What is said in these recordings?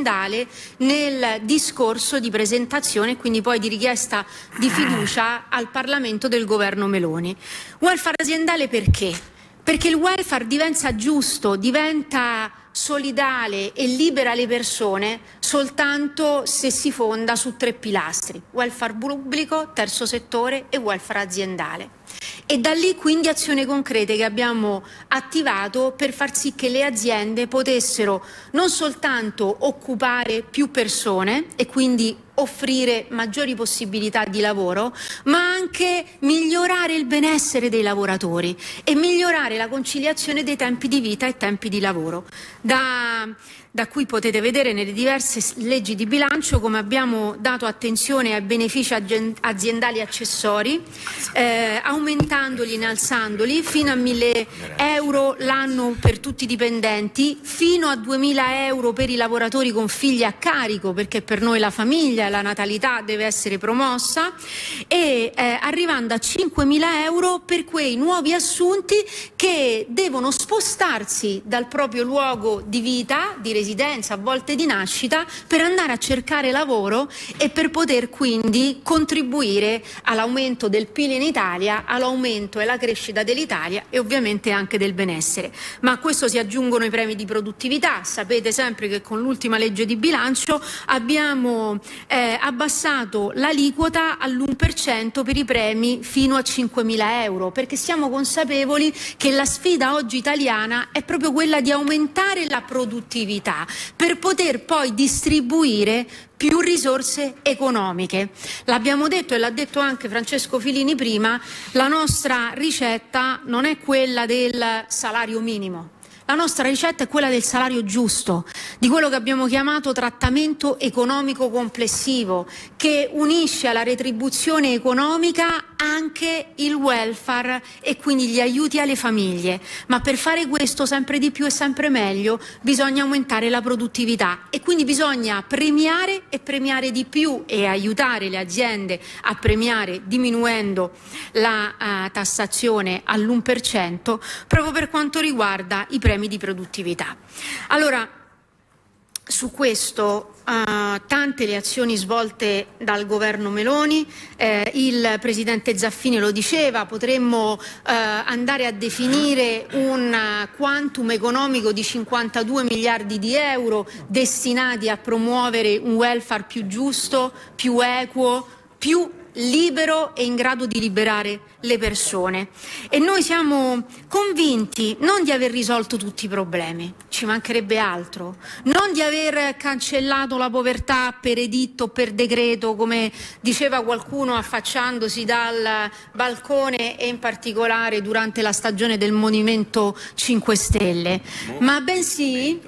aziendale nel discorso di presentazione e quindi poi di richiesta di fiducia al Parlamento del governo Meloni. Welfare aziendale perché? Perché il welfare diventa giusto, diventa solidale e libera le persone soltanto se si fonda su 3 pilastri: welfare pubblico, terzo settore e welfare aziendale. E da lì quindi azioni concrete che abbiamo attivato per far sì che le aziende potessero non soltanto occupare più persone e quindi offrire maggiori possibilità di lavoro, ma anche migliorare il benessere dei lavoratori e migliorare la conciliazione dei tempi di vita e tempi di lavoro. Da cui potete vedere nelle diverse leggi di bilancio come abbiamo dato attenzione ai benefici aziendali accessori, aumentandoli, innalzandoli fino a 1.000 euro l'anno per tutti i dipendenti, fino a 2.000 euro per i lavoratori con figli a carico, perché per noi la famiglia e la natalità deve essere promossa, e arrivando a 5.000 euro per quei nuovi assunti che devono spostarsi dal proprio luogo di vita, di residenza, a volte di nascita, per andare a cercare lavoro e per poter quindi contribuire all'aumento del PIL in Italia, all'aumento e alla crescita dell'Italia e ovviamente anche del benessere. Ma a questo si aggiungono i premi di produttività. Sapete sempre che con l'ultima legge di bilancio abbiamo abbassato l'aliquota all'1% per i premi fino a 5.000 euro, perché siamo consapevoli che la sfida oggi italiana è proprio quella di aumentare la produttività per poter poi distribuire più risorse economiche. L'abbiamo detto e l'ha detto anche Francesco Filini prima, la nostra ricetta non è quella del salario minimo. La nostra ricetta è quella del salario giusto, di quello che abbiamo chiamato trattamento economico complessivo, che unisce alla retribuzione economica anche il welfare e quindi gli aiuti alle famiglie. Ma per fare questo sempre di più e sempre meglio bisogna aumentare la produttività e quindi bisogna premiare e premiare di più e aiutare le aziende a premiare diminuendo la tassazione all'1% proprio per quanto riguarda i premi di produttività. Allora, su questo tante le azioni svolte dal governo Meloni, il presidente Zaffini lo diceva, potremmo andare a definire un quantum economico di 52 miliardi di euro destinati a promuovere un welfare più giusto, più equo, più libero e in grado di liberare le persone. E noi siamo convinti non di aver risolto tutti i problemi, ci mancherebbe altro, non di aver cancellato la povertà per editto o per decreto, come diceva qualcuno affacciandosi dal balcone e in particolare durante la stagione del Movimento 5 Stelle, ma bensì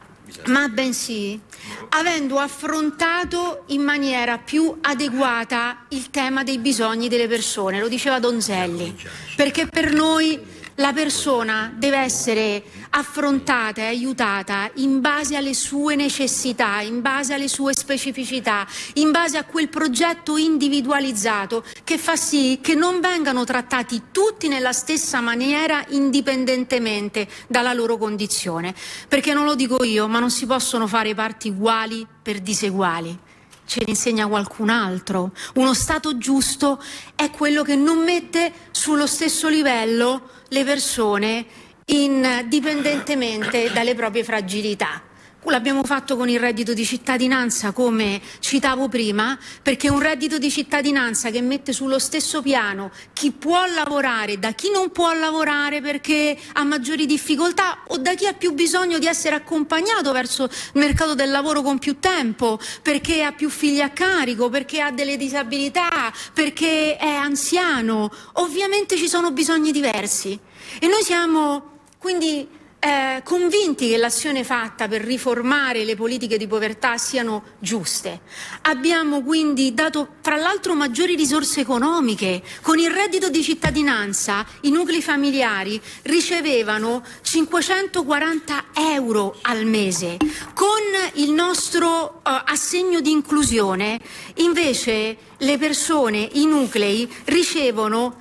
avendo affrontato in maniera più adeguata il tema dei bisogni delle persone, lo diceva Donzelli, perché per noi la persona deve essere affrontata e aiutata in base alle sue necessità, in base alle sue specificità, in base a quel progetto individualizzato che fa sì che non vengano trattati tutti nella stessa maniera indipendentemente dalla loro condizione. Perché non lo dico io, ma non si possono fare parti uguali per diseguali. Ce ne insegna qualcun altro. Uno Stato giusto è quello che non mette sullo stesso livello le persone indipendentemente dalle proprie fragilità. L'abbiamo fatto con il reddito di cittadinanza, come citavo prima, perché è un reddito di cittadinanza che mette sullo stesso piano chi può lavorare da chi non può lavorare perché ha maggiori difficoltà o da chi ha più bisogno di essere accompagnato verso il mercato del lavoro con più tempo, perché ha più figli a carico, perché ha delle disabilità, perché è anziano. Ovviamente ci sono bisogni diversi e noi siamo quindi convinti che l'azione fatta per riformare le politiche di povertà siano giuste. Abbiamo quindi dato tra l'altro maggiori risorse economiche. Con il reddito di cittadinanza i nuclei familiari ricevevano 540 euro al mese. Con il nostro assegno di inclusione invece le persone, i nuclei ricevono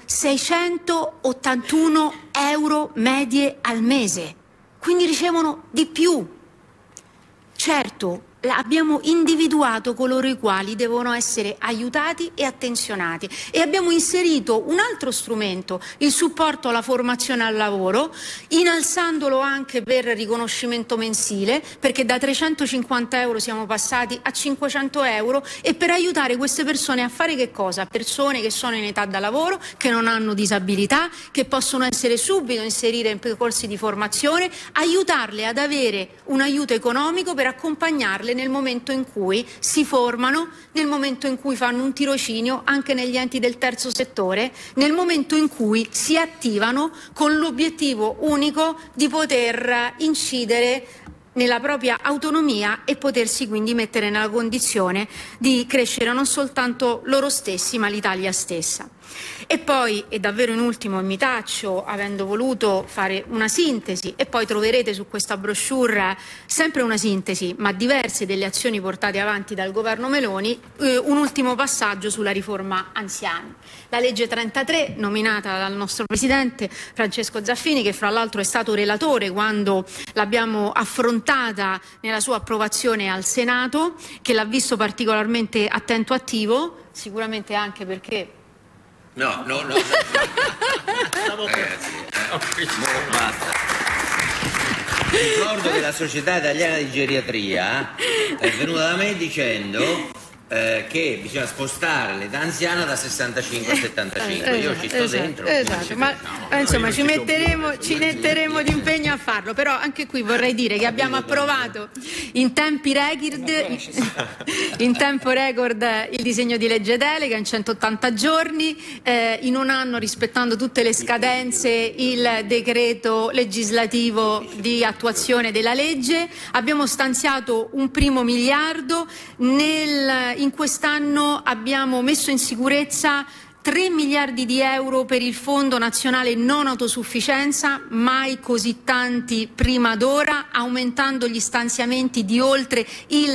681 euro medie al mese. Quindi ricevono di più. Certo, abbiamo individuato coloro i quali devono essere aiutati e attenzionati e abbiamo inserito un altro strumento, il supporto alla formazione al lavoro, innalzandolo anche per riconoscimento mensile, perché da 350 euro siamo passati a 500 euro, e per aiutare queste persone a fare che cosa? Persone che sono in età da lavoro, che non hanno disabilità, che possono essere subito inserite in percorsi di formazione, aiutarle ad avere un aiuto economico per accompagnarle nel momento in cui si formano, nel momento in cui fanno un tirocinio anche negli enti del terzo settore, nel momento in cui si attivano con l'obiettivo unico di poter incidere nella propria autonomia e potersi quindi mettere nella condizione di crescere non soltanto loro stessi ma l'Italia stessa. E poi, e davvero in ultimo mi taccio, avendo voluto fare una sintesi, e poi troverete su questa brochure sempre una sintesi ma diverse delle azioni portate avanti dal governo Meloni, un ultimo passaggio sulla riforma anziani. La legge 33, nominata dal nostro presidente Francesco Zaffini, che fra l'altro è stato relatore quando l'abbiamo affrontata nella sua approvazione al Senato, che l'ha visto particolarmente attento e attivo, sicuramente anche perché No. Basta. Ricordo che la Società Italiana di Geriatria è venuta da me dicendo che bisogna spostare l'età anziana da 65 a 75. Io ci sto dentro. Esatto, ma insomma ci metteremo d'impegno a farlo, però anche qui vorrei dire che abbiamo approvato in tempo record il disegno di legge delega in 180 giorni, in un anno, rispettando tutte le scadenze, il decreto legislativo di attuazione della legge. Abbiamo stanziato un primo miliardo, in quest'anno abbiamo messo in sicurezza 3 miliardi di euro per il Fondo Nazionale Non Autosufficienza, mai così tanti prima d'ora, aumentando gli stanziamenti di oltre il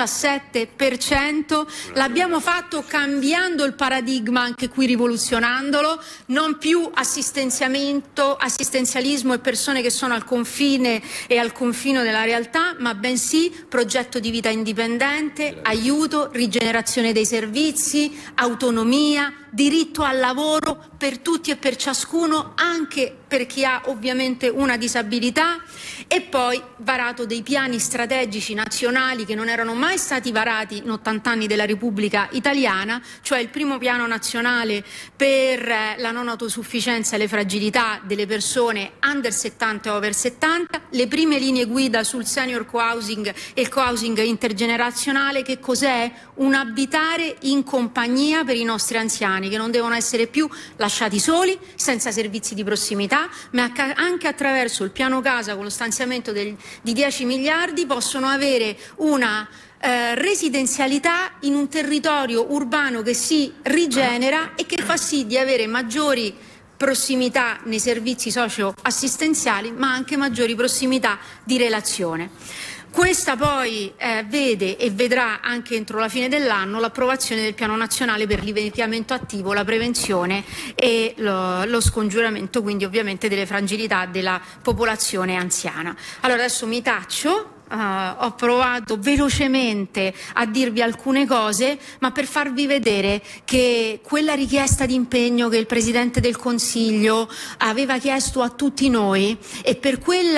17%. L'abbiamo fatto cambiando il paradigma, anche qui rivoluzionandolo, non più assistenzialismo e persone che sono al confine e al confino della realtà, ma bensì progetto di vita indipendente, aiuto, rigenerazione dei servizi, autonomia, diritto al lavoro per tutti e per ciascuno, anche per chi ha ovviamente una disabilità, e poi varato dei piani strategici nazionali che non erano mai stati varati in 80 anni della Repubblica Italiana, cioè il primo piano nazionale per la non autosufficienza e le fragilità delle persone under 70 e over 70, le prime linee guida sul senior co-housing e il co-housing intergenerazionale. Che cos'è? Un abitare in compagnia per i nostri anziani, che non devono essere più lasciati soli, senza servizi di prossimità, ma anche attraverso il piano casa, con lo stanziamento di 10 miliardi, possono avere una residenzialità in un territorio urbano che si rigenera e che fa sì di avere maggiori prossimità nei servizi socio-assistenziali, ma anche maggiori prossimità di relazione. Questa poi vede e vedrà anche entro la fine dell'anno l'approvazione del Piano Nazionale per l'invecchiamento attivo, la prevenzione e lo scongiuramento, quindi ovviamente, delle fragilità della popolazione anziana. Allora adesso mi taccio. Ho provato velocemente a dirvi alcune cose, ma per farvi vedere che quella richiesta di impegno che il Presidente del Consiglio aveva chiesto a tutti noi, e per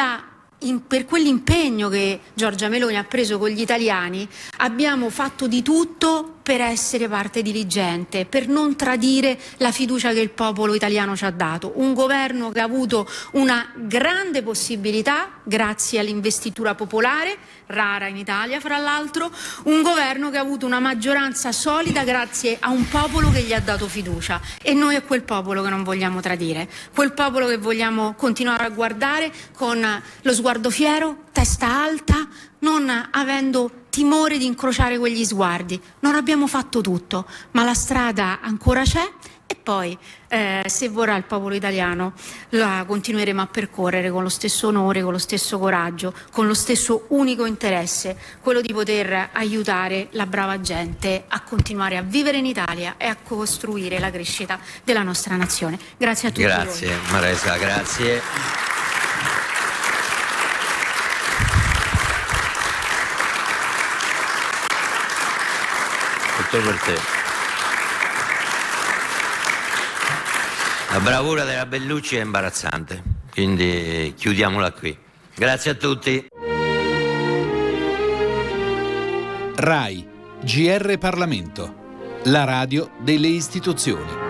quell'impegno che Giorgia Meloni ha preso con gli italiani, abbiamo fatto di tutto per essere parte diligente, per non tradire la fiducia che il popolo italiano ci ha dato. Un governo che ha avuto una grande possibilità grazie all'investitura popolare, rara in Italia fra l'altro, un governo che ha avuto una maggioranza solida grazie a un popolo che gli ha dato fiducia, e noi è quel popolo che non vogliamo tradire, quel popolo che vogliamo continuare a guardare con lo sguardo fiero, testa alta, non avendo timore di incrociare quegli sguardi. Non abbiamo fatto tutto, ma la strada ancora c'è, e poi se vorrà il popolo italiano la continueremo a percorrere con lo stesso onore, con lo stesso coraggio, con lo stesso unico interesse, quello di poter aiutare la brava gente a continuare a vivere in Italia e a costruire la crescita della nostra nazione. Grazie a tutti. Grazie Maresa, grazie. Tutto per te. La bravura della Bellucci è imbarazzante, quindi chiudiamola qui. Grazie a tutti. RAI, GR Parlamento, la radio delle istituzioni.